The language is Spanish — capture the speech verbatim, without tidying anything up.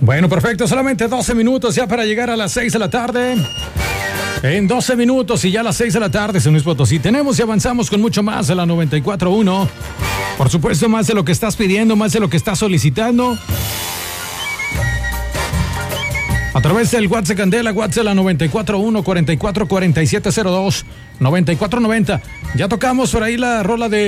Bueno, perfecto, solamente doce minutos ya para llegar a las seis de la tarde. En doce minutos y ya a las seis de la tarde, San Luis Potosí. Tenemos y avanzamos con mucho más de la noventa y cuatro punto uno. Por supuesto, más de lo que estás pidiendo, más de lo que estás solicitando. A través del WhatsApp Candela, WhatsApp la noventa y cuatro uno, cuarenta y cuatro, cuarenta y siete cero dos, noventa y cuatro noventa. Ya tocamos por ahí la rola de